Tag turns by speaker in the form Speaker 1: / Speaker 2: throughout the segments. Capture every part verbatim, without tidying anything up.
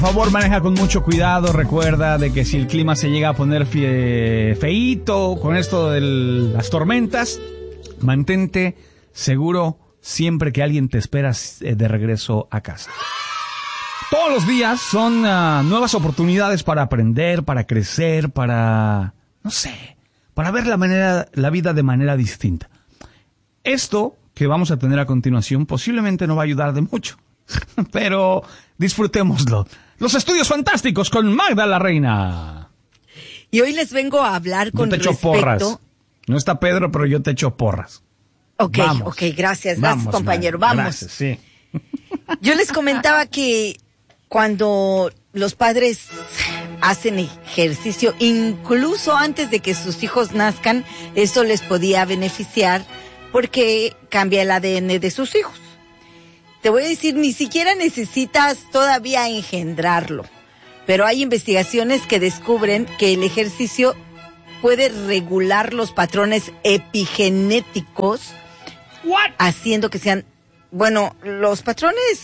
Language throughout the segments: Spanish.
Speaker 1: Por favor, maneja con mucho cuidado. Recuerda de que si el clima se llega a poner fe- feíto con esto de las tormentas, mantente seguro siempre que alguien te espera de regreso a casa. Todos los días son uh, nuevas oportunidades para aprender, para crecer, para, no sé, para ver la manera, la vida de manera distinta. Esto que vamos a tener a continuación posiblemente no va a ayudar de mucho, pero disfrutémoslo. Los estudios fantásticos con Magda la Reina.
Speaker 2: Y hoy les vengo a hablar con
Speaker 1: yo te echo
Speaker 2: respecto...
Speaker 1: porras. No está Pedro, pero yo te echo porras.
Speaker 2: Ok,
Speaker 1: vamos.
Speaker 2: ok, gracias, gracias
Speaker 1: vamos,
Speaker 2: compañero,
Speaker 1: man.
Speaker 2: vamos.
Speaker 1: Gracias, sí.
Speaker 2: Yo les comentaba que cuando los padres hacen ejercicio, incluso antes de que sus hijos nazcan, eso les podía beneficiar porque cambia el A D N de sus hijos. Te voy a decir, ni siquiera necesitas todavía engendrarlo, pero hay investigaciones que descubren que el ejercicio puede regular los patrones epigenéticos,
Speaker 1: What?
Speaker 2: haciendo que sean, bueno, los patrones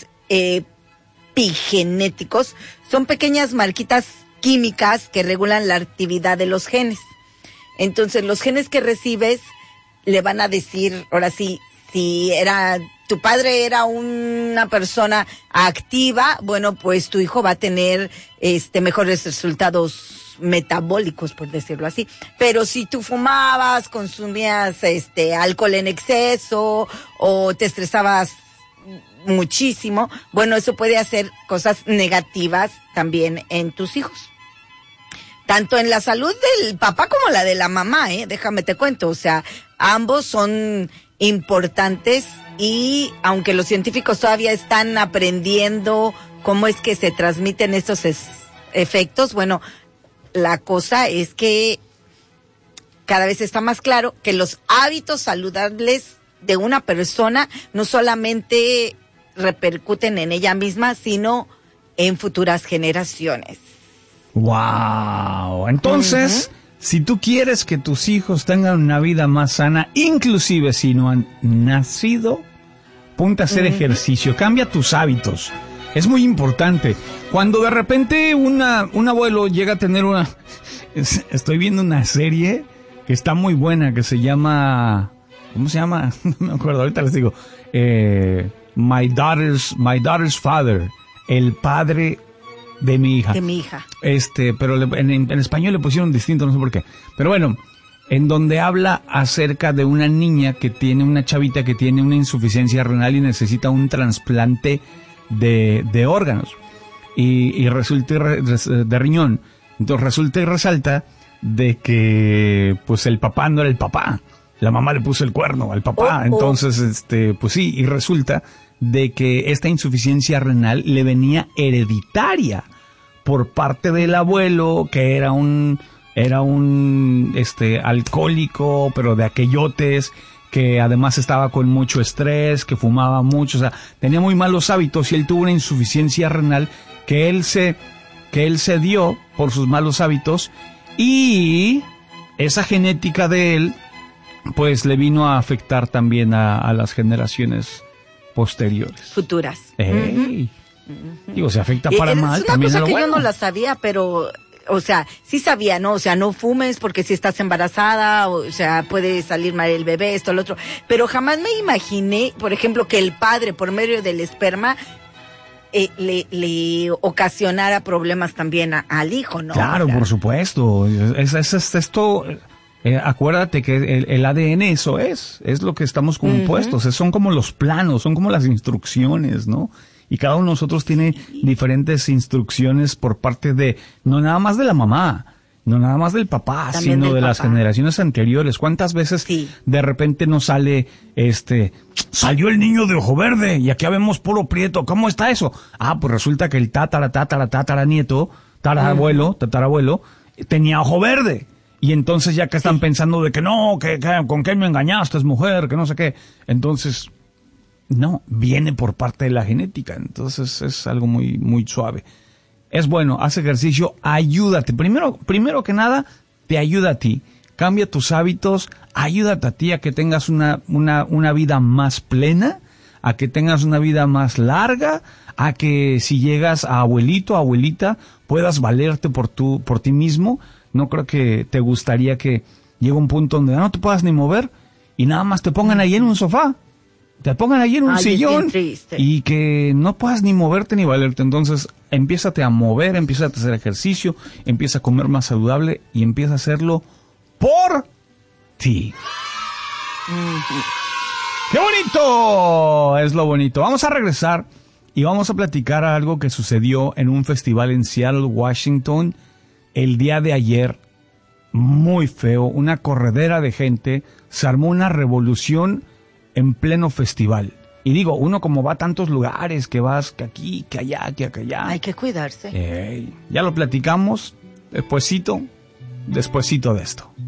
Speaker 2: epigenéticos son pequeñas marquitas químicas que regulan la actividad de los genes. Entonces, los genes que recibes le van a decir, ahora sí, si era... tu padre era una persona activa, bueno, pues tu hijo va a tener este mejores resultados metabólicos, por decirlo así. Pero si tú fumabas, consumías este alcohol en exceso o te estresabas muchísimo, bueno, eso puede hacer cosas negativas también en tus hijos. Tanto en la salud del papá como la de la mamá, eh, déjame te cuento, o sea, ambos son importantes. Y aunque los científicos todavía están aprendiendo cómo es que se transmiten estos es, efectos, bueno, la cosa es que cada vez está más claro que los hábitos saludables de una persona no solamente repercuten en ella misma, sino en futuras generaciones.
Speaker 1: Wow. Entonces, uh-huh. si tú quieres que tus hijos tengan una vida más sana, inclusive si no han nacido, ponte a hacer uh-huh. ejercicio, cambia tus hábitos. Es muy importante. Cuando de repente una, un abuelo llega a tener una... Estoy viendo una serie que está muy buena, que se llama... ¿Cómo se llama? No me acuerdo, ahorita les digo. Eh, My Daughter's, My Daughter's Father. El padre de mi hija.
Speaker 2: De mi hija.
Speaker 1: Este, pero le, en, en español le pusieron distinto, no sé por qué. Pero bueno... en donde habla acerca de una niña que tiene, una chavita que tiene una insuficiencia renal y necesita un trasplante de, de órganos. Y, y resulta de riñón. Entonces resulta y resalta de que, pues el papá no era el papá. La mamá le puso el cuerno al papá. Oh, oh. Entonces, este, pues sí, y resulta de que esta insuficiencia renal le venía hereditaria por parte del abuelo, que era un... Era un este alcohólico, pero de aquellotes, que además estaba con mucho estrés, que fumaba mucho, o sea, tenía muy malos hábitos y él tuvo una insuficiencia renal que él se, que él se dio por sus malos hábitos y esa genética de él, pues le vino a afectar también a, a las generaciones posteriores.
Speaker 2: Futuras.
Speaker 1: Hey. Uh-huh. Digo, se afecta para
Speaker 2: es
Speaker 1: mal
Speaker 2: una
Speaker 1: también
Speaker 2: cosa
Speaker 1: a lo
Speaker 2: que
Speaker 1: bueno.
Speaker 2: Yo no la sabía, pero... O sea, sí sabía, ¿no? O sea, no fumes porque si estás embarazada, o sea, puede salir mal el bebé, esto, lo otro. Pero jamás me imaginé, por ejemplo, que el padre, por medio del esperma, eh, le, le ocasionara problemas también a, al hijo, ¿no?
Speaker 1: Claro, o sea, por supuesto. Es, es, es esto... Eh, acuérdate que el, el A D N eso es, es lo que estamos compuestos, uh-huh. son como los planos, son como las instrucciones, ¿no? Y cada uno de nosotros tiene diferentes instrucciones por parte de, no nada más de la mamá, no nada más del papá, también sino del de papá. Las generaciones anteriores. ¿Cuántas veces sí. de repente nos sale, este, salió el niño de ojo verde y aquí vemos puro prieto? ¿Cómo está eso? Ah, pues resulta que el tatara, tatara, tatara nieto, tatarabuelo, tatarabuelo, tenía ojo verde. Y entonces ya que están sí. pensando de que no, que, que con qué me engañaste, es mujer, que no sé qué. Entonces... no, viene por parte de la genética, entonces es algo muy muy suave. Es bueno, haz ejercicio, ayúdate. Primero, primero que nada, te ayuda a ti. Cambia tus hábitos, ayúdate a ti a que tengas una una una vida más plena, a que tengas una vida más larga, a que si llegas a abuelito, abuelita, puedas valerte por tu, por ti mismo. No creo que te gustaría que llegue un punto donde no te puedas ni mover y nada más te pongan ahí en un sofá, te pongan ahí en un
Speaker 2: Ay,
Speaker 1: sillón
Speaker 2: triste.
Speaker 1: y que no puedas ni moverte ni valerte. Entonces, empiézate a mover, empieza a hacer ejercicio, empieza a comer más saludable y empieza a hacerlo por ti.
Speaker 2: Uh-huh.
Speaker 1: ¡Qué bonito! Es lo bonito. Vamos a regresar y vamos a platicar algo que sucedió en un festival en Seattle, Washington, el día de ayer. Muy feo, una corredera de gente, se armó una revolución en pleno festival. Y digo, uno como va a tantos lugares, que vas que aquí, que allá, que acá, allá.
Speaker 2: Hay que cuidarse.
Speaker 1: Ey, ya lo platicamos, despuesito, despuesito de esto.